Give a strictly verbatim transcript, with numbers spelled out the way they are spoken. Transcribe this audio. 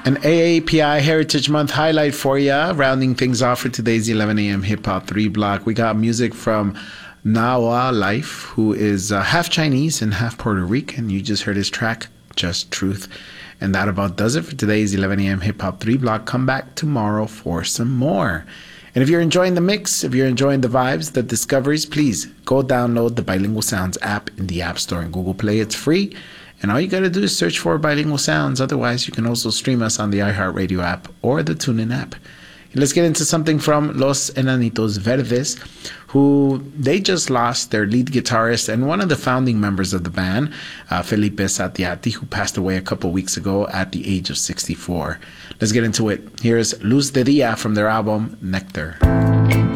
An A A P I Heritage Month highlight for ya. Rounding things off for today's eleven a.m. Hip Hop three block. We got music from Nawa Life, who is uh, half Chinese and half Puerto Rican. You just heard his track, Just Truth. And that about does it for today's eleven a.m. Hip Hop three block. Come back tomorrow for some more. And if you're enjoying the mix, if you're enjoying the vibes, the discoveries, please go download the Bilingual Sounds app in the App Store and Google Play. It's free. And all you got to do is search for Bilingual Sounds. Otherwise, you can also stream us on the iHeartRadio app or the TuneIn app. And let's get into something from Los Enanitos Verdes, who they just lost their lead guitarist and one of the founding members of the band, uh, Felipe Satiati, who passed away a couple weeks ago at the age of sixty-four. Let's get into it. Here's Luz de Dia from their album Nectar.